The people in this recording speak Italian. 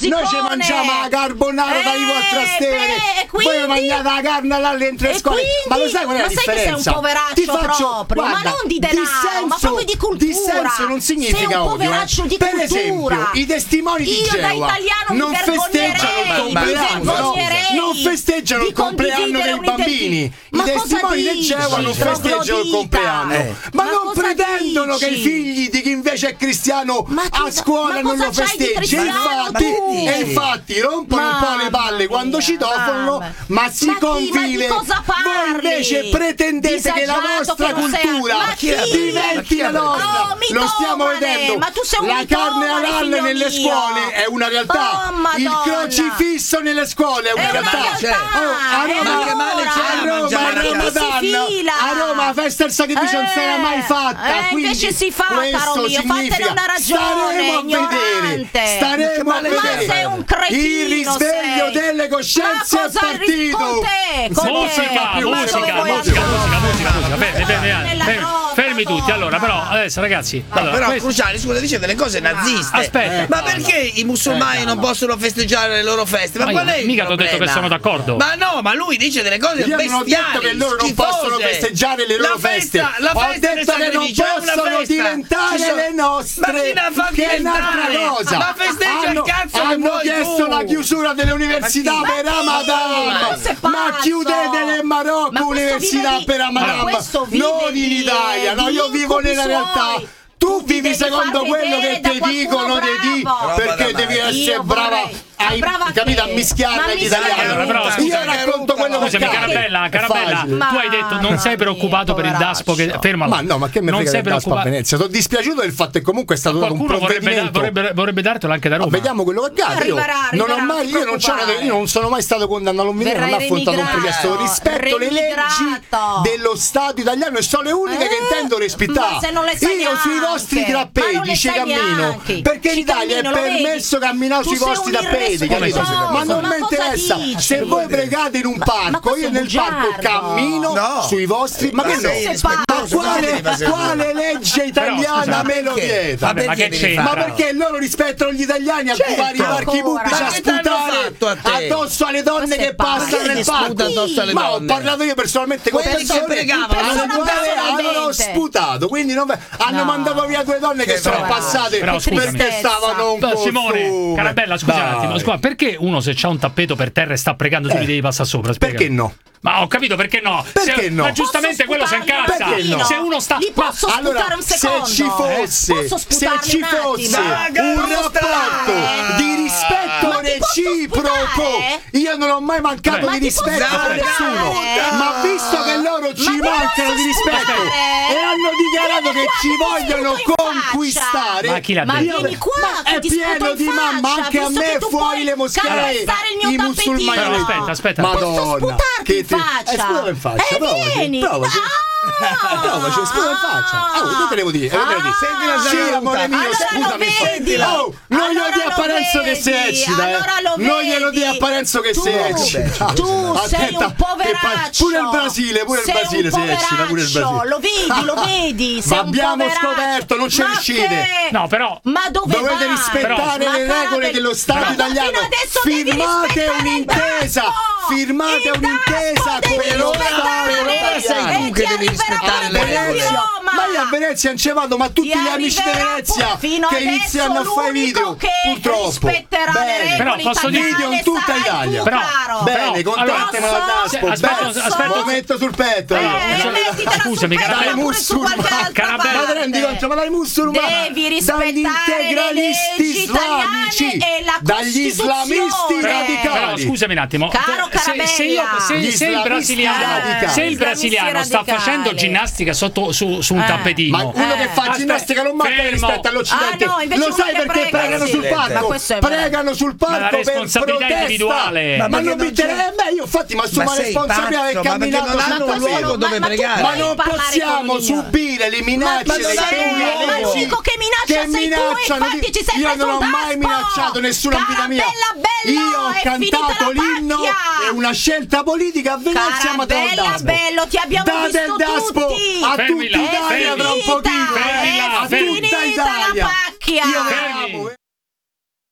Rosicone. Noi ci mangiamo la carbonara dai vostri a Stevere. Voi mangiate la carne là dentro le scuole. Ma lo sai qual è la differenza? Sai che sei un poveraccio proprio, guarda, ma non di denaro, ma proprio di cultura. Dissenso non significa sei un odio. poveraccio di per cultura. esempio, i testimoni di Geova Io da italiano non mi festeggiano il compleanno, non festeggiano il compleanno dei bambini. I testimoni di Geova non festeggiano il compleanno. Ma non pretendono che i figli di chi invece è cristiano a scuola non lo festeggi. E infatti rompono un po' le palle quando citofonano, ma si convive. Voi invece pretendete che la vostra cultura diventi la nostra. Lo stiamo vedendo. La carne halal nelle scuole è una realtà. Il crocifisso nelle scuole è una realtà. A Roma la festa del sacrificio non si era mai fatta. Invece si fa, caro mio, fatene una ragione. Staremo a vedere. Sei un cretino, il risveglio delle coscienze è partito. Musica. Bene. Fermi tutti. Allora, però, adesso ragazzi. Però Cruciani, scusa, dice delle cose naziste. Aspetta. Ma perché i musulmani non possono festeggiare le loro feste? Ma qual è il mica ti ho problema? detto che sono d'accordo. Ma no, ma lui dice delle cose bestiali. Io non ho detto che loro non possono festeggiare le loro feste. Ho detto che non possono diventare le nostre. Che è un'altra cosa. Ma festeggia il cazzo che hanno vuoi chiesto tu. la chiusura delle università per Ramadan. Ma chiudete le Marocco università per Ramadan. Non in Italia, no, io vivo nella realtà. Tu vivi secondo quello che ti dicono perché devi essere brava. Hai capito a mischiare l'italiano. Io racconto quello che accade. Carabella, tu hai detto non sei preoccupato per il Daspo che fermalo. Ma no, ma che me frega del Daspo a Venezia? Sono dispiaciuto del fatto che comunque è stato dato un provvedimento. Vorrebbe dartelo anche da Roma. Vediamo quello che accade. Io non sono mai stato condannato a non venire, non ho affrontato un processo. Rispetto le leggi dello Stato italiano e sono le uniche che intendo rispettare. Io sui vostri tappeti ci cammino perché in Italia è permesso camminare sui vostri tappeti. Ma non mi interessa. Se voi pregate in un parco, io nel parco cammino sui vostri. Ma che quale legge italiana me lo vieta? Ma perché loro rispettano gli italiani a occupare i parchi pubblici, a sputare addosso alle donne che passano nel parco? Ma ho parlato io personalmente con persone che hanno sputato, quindi hanno mandato via due donne che sono passate perché stavano un Simone, Carabella, scusa. Scusa, perché uno se c'ha un tappeto per terra e sta pregando tu gli devi passare sopra? Perché no? Ma ho capito perché no. Perché no? Ma giustamente quello si incazza. No? Se uno sta. Gli posso sputare un secondo? Se ci fosse un rapporto di rispetto reciproco, io non ho mai mancato di rispetto a nessuno. Ma visto che loro ci mancano di rispetto e hanno dichiarato che ci vogliono conquistare, ma chi l'ha detto? Ma vieni qua, è pieno di mamma, anche a me fuori le moschee, i musulmani. Aspetta. Madonna, che faccia. In faccia. Provaci. Provaci, sputa in faccia. Che te devo dire? Senti la sì, amore mio, scusami. Non glielo di a Parenzo che si eccita, non glielo di a Parenzo che si eccita. Tu sei un poveraccio. Pure il Brasile si eccita, pure il Brasile. Lo vedi, ma abbiamo scoperto, non ci riuscite. No, però dovete rispettare le regole dello Stato italiano. Firmate un'intesa come lo Stato. Sei tu che devi rispettare le regole. Ma io a Venezia non ci vado, ma tutti gli amici di Venezia che iniziano a fare video, purtroppo. Però posso dire video in tutta Italia. Bene, contatemi la Daspo. Aspetta, lo metto sul petto. Scusami, Carabella. Ma ti rendi conto? Ma dai musulmani, dagli integralisti islamici, dagli islamisti radicali. Scusami un attimo. Se il brasiliano sta facendo ginnastica su un tappetino, ma uno che fa ginnastica non manca rispetto all'Occidente. Lo sai perché pregano sul palco? Pregano sul palco per protesta individuale. Ma non mi interessa. Io infatti mi assumo la responsabilità del camminato sul luogo dove pregare. Ma non possiamo subire le minacce dei l'unico che minacciano. Io non ho mai minacciato nessuno in vita mia. Io ho cantato l'inno e una scelta politica a Venezia, ma bello, ti abbiamo visto tutti. A tutta Italia tra un pochino. A tutta Italia. Io amo.